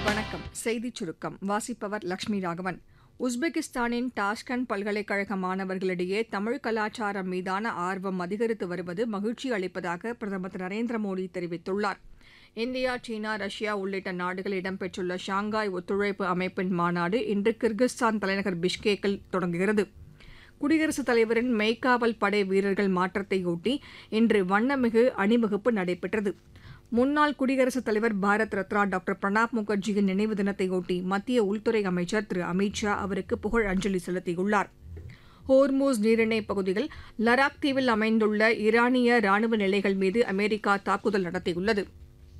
வணக்கம். செய்திச் சுருக்கம் வாசிப்பவர் லட்சுமி ராகவன். உஸ்பெகிஸ்தானின் டாஷ்கண்ட் பல்கலைக்கழக மாணவர்களிடையே தமிழ் கலாச்சாரம் மீதான ஆர்வம் அதிகரித்து வருவது மகிழ்ச்சி அளிப்பதாக பிரதமர் திரு நரேந்திர மோடி தெரிவித்துள்ளார். இந்தியா, சீனா, ரஷ்யா உள்ளிட்ட நாடுகள் இடம்பெற்றுள்ள ஷாங்காய் ஒத்துழைப்பு அமைப்பின் மாநாடு இன்று கிர்கிஸ்தான் தலைநகர் பிஷ்கேக்கில் தொடங்குகிறது. குடியரசுத் தலைவரின் மெய்க்காவல் படை வீரர்கள் மாற்றத்தையொட்டி இன்று வண்ணமிகு அணிவகுப்பு நடைபெற்றது. முன்னாள் குடியரசுத் தலைவர் பாரத் ரத்னா டாக்டர் பிரணாப் முகர்ஜியின் நினைவு தினத்தையொட்டி மத்திய உள்துறை அமைச்சர் திரு அமித் ஷா அவருக்கு புகழ் அஞ்சலி செலுத்தியுள்ளார். ஹோர்மூஸ் நீரிணைப் பகுதியில் லடாக் தீவில் அமைந்துள்ள ஈரானிய ராணுவ நிலைகள் மீது அமெரிக்கா தாக்குதல் நடத்தியுள்ளது.